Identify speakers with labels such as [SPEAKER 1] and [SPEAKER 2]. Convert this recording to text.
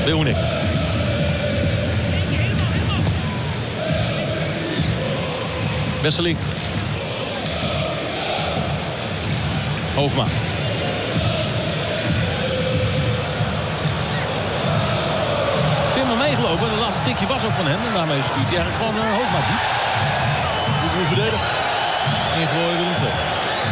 [SPEAKER 1] Leeuwenik. Wesselink. Hoogma. Veerman meegelopen. De laatste tikje was ook van hem. En daarmee schiet hij eigenlijk gewoon Hoogma diep. Goed verdedigen. Ingooien Willem II.